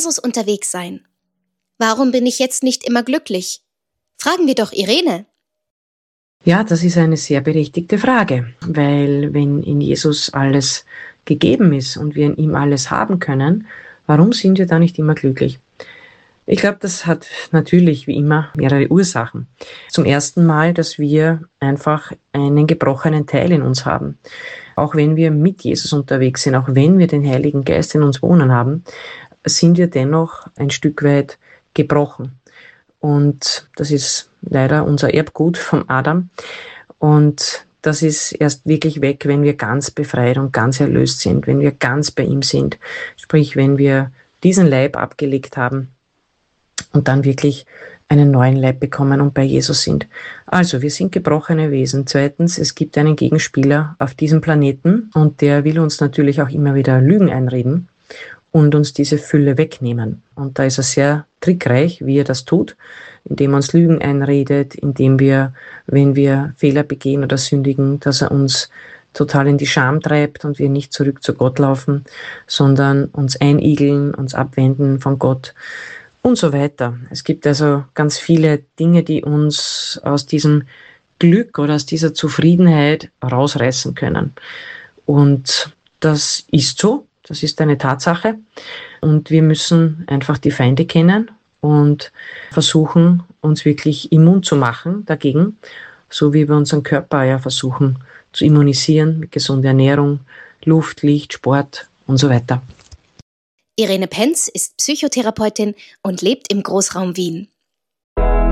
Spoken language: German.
Jesus unterwegs sein? Warum bin ich jetzt nicht immer glücklich? Fragen wir doch Irene. Ja, das ist eine sehr berechtigte Frage, weil wenn in Jesus alles gegeben ist und wir in ihm alles haben können, warum sind wir da nicht immer glücklich? Ich glaube, das hat natürlich wie immer mehrere Ursachen. Zum ersten Mal, dass wir einfach einen gebrochenen Teil in uns haben. Auch wenn wir mit Jesus unterwegs sind, auch wenn wir den Heiligen Geist in uns wohnen haben, sind wir dennoch ein Stück weit gebrochen. Und das ist leider unser Erbgut vom Adam. Und das ist erst wirklich weg, wenn wir ganz befreit und ganz erlöst sind, wenn wir ganz bei ihm sind. Sprich, wenn wir diesen Leib abgelegt haben und dann wirklich einen neuen Leib bekommen und bei Jesus sind. Also, wir sind gebrochene Wesen. Zweitens, es gibt einen Gegenspieler auf diesem Planeten und der will uns natürlich auch immer wieder Lügen einreden und uns diese Fülle wegnehmen. Und da ist er sehr trickreich, wie er das tut, indem er uns Lügen einredet, indem wir, wenn wir Fehler begehen oder sündigen, dass er uns total in die Scham treibt und wir nicht zurück zu Gott laufen, sondern uns einigeln, uns abwenden von Gott und so weiter. Es gibt also ganz viele Dinge, die uns aus diesem Glück oder aus dieser Zufriedenheit rausreißen können. Und das ist so. Das ist eine Tatsache und wir müssen einfach die Feinde kennen und versuchen, uns wirklich immun zu machen dagegen, so wie wir unseren Körper ja versuchen zu immunisieren mit gesunder Ernährung, Luft, Licht, Sport und so weiter. Irene Penz ist Psychotherapeutin und lebt im Großraum Wien.